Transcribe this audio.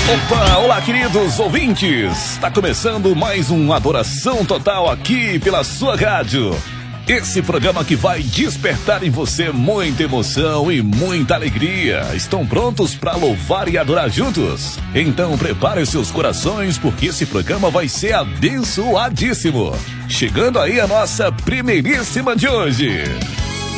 Opa, olá queridos ouvintes, está começando mais um Adoração Total aqui pela sua rádio. Esse programa que vai despertar em você muita emoção e muita alegria. Estão prontos para louvar e adorar juntos? Então prepare seus corações porque esse programa vai ser abençoadíssimo. Chegando aí a nossa primeiríssima de hoje.